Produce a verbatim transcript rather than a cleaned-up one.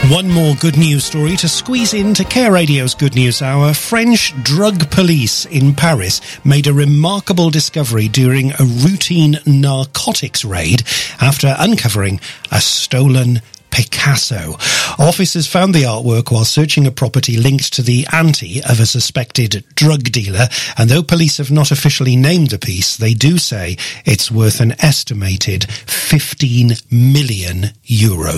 One more good news story to squeeze into Care Radio's Good News Hour. French drug police in Paris made a remarkable discovery during a routine narcotics raid after uncovering a stolen Picasso. Officers found the artwork while searching a property linked to the auntie of a suspected drug dealer, and though police have not officially named the piece, they do say it's worth an estimated fifteen million euros.